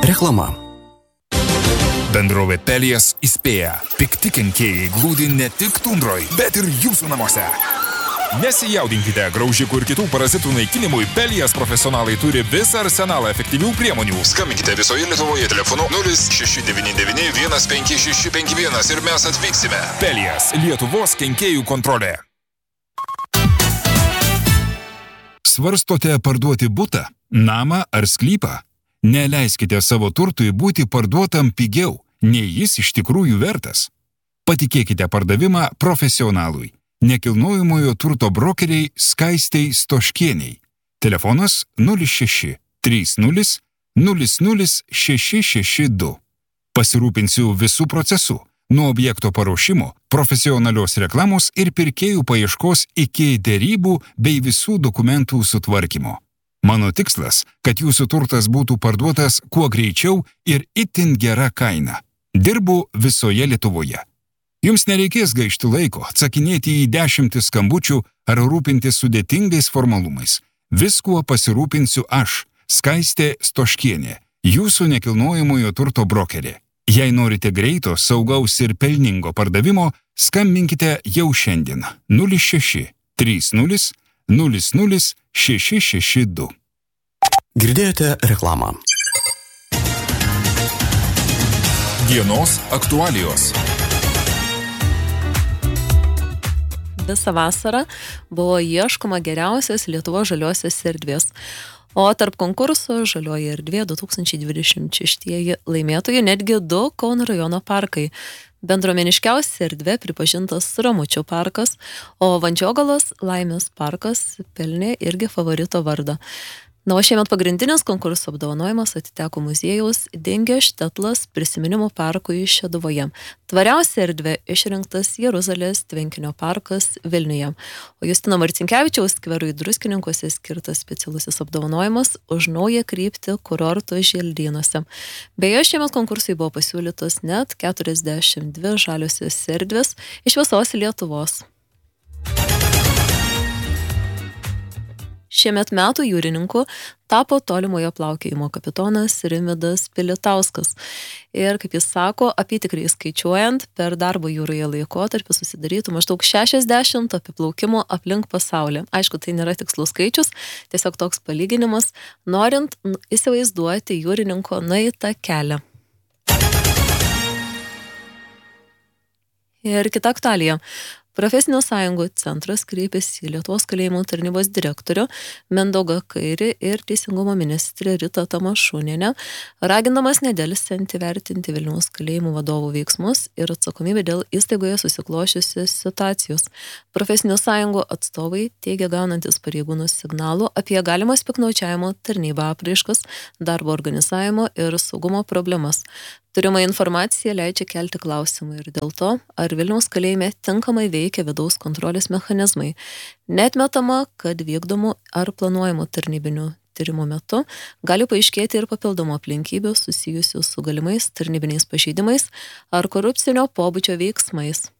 Reklama. Bendrovė Pelijas įspėja. Pikti kenkėjai glūdi ne tik tundroj, bet ir jūsų namuose. Nesijaudinkite, graužikų ir kitų parazitų naikinimui Pelijas profesionalai turi visą arsenalą efektyvių priemonių. Skambinkite visoje Lietuvoje telefonu 0699 15651 ir mes atvyksime. Pelijas – Lietuvos kenkėjų kontrolė. Svarstote parduoti butą, namą ar sklypą? Neleiskite savo turtui būti parduotam pigiau, nei jis iš tikrųjų vertas. Patikėkite pardavimą profesionalui. Nekilnojamojo turto brokeriai Skaistei Stoškieniai. Telefonas 06 30 00 662. Pasirūpinsiu visų procesų, nuo objekto paruošimo, profesionalios reklamos ir pirkėjų paieškos iki derybų bei visų dokumentų sutvarkymo. Mano tikslas, kad jūsų turtas būtų parduotas kuo greičiau ir itin gera kaina. Dirbu visoje Lietuvoje. Jums nereikės gaišti laiko, atsakinėti į 10 skambučių ar rūpintis sudėtingais formalumais. Viskuo pasirūpinsiu aš, Skaistė Stoškienė, jūsų nekilnojamojo turto brokerė. Jei norite greito, saugaus ir pelningo pardavimo, skambinkite jau šiandien 06 30 00 662. Girdėjote reklamą. Dienos aktualijos. Visą vasarą buvo ieškoma geriausios Lietuvos žaliosios erdvės. O tarp konkurso Žalioji erdvė 2026 laimėtojų netgi 2 Kauno rajono parkai. Bendruomeniškiausia erdvė pripažintas Ramučių parkas, o Vandžiogalos Laimės parkas pelnė irgi favorito vardą. Na, o šiemet pagrindinis konkurso apdovanojimas atiteko muziejaus Dingė Štetlas prisiminimų parkui Šeduvoje. Tvariausia erdvė išrinktas Jeruzalės tvenkinio parkas Vilniuje. O Justino Marcinkevičiaus skverui Druskininkuose skirtas specialusis apdovanojimas už naują kryptį kurorto želdynuose. Beje, šiemet konkursui buvo pasiūlytos net 42 žaliosios erdvės iš visos Lietuvos. Šiemet metų jūrininku tapo tolimojo plaukiojimo kapitonas Rimvydas Pilitauskas. Ir, kaip jis sako, apytikriai skaičiuojant, per darbo jūroje laikotarpį susidarytų maždaug 60 apiplaukimų aplink pasaulį. Aišku, tai nėra tikslus skaičius, tiesiog toks palyginimas, norint įsivaizduoti jūrininko nueitą kelią. Ir kita aktualija. Profesinių sąjungų centras kreipėsi į Lietuvos kalėjimų tarnybos direktorių Mindaugą Kairį ir teisingumo ministrę Ritą Tamašunienę, ragindamas nedelsiant įvertinti Vilniaus kalėjimų vadovų veiksmus ir atsakomybę dėl įstaigoje susiklošiusios situacijos. Profesinių sąjungų atstovai teigia gaunantis pareigūnų signalų apie galimas piktnaudžiavimo tarnybą apraiškas, darbo organizavimo ir saugumo problemas. Turima informacija leidžia kelti klausimą ir dėl to, ar Vilniaus kalėjime tinkamai veikia vidaus kontrolės mechanizmai. Neatmetama, kad vykdomų ar planuojamų tarnybinių tyrimo metu gali paaiškėti ir papildomų aplinkybių susijusių su galimais tarnybiniais pažeidimais ar korupcinio pobūdžio veiksmais.